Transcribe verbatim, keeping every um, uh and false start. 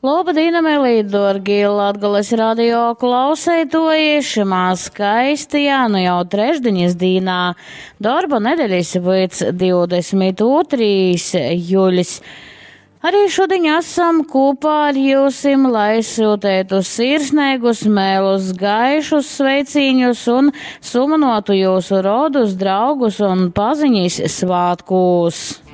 Lobadīna Melī, dorgi Latgoles radio klausētojuši, maz skaistījā, nu jau trešdiņas dīnā, darba nedēļas pēc divdesmit otrīs jūļas. Arī šodien esam kopā ar jūsim, lai sūtētu sirsnēgus, mēlus, gaišus sveicīņus un sumanotu jūsu rodus, draugus un paziņas svātkūs.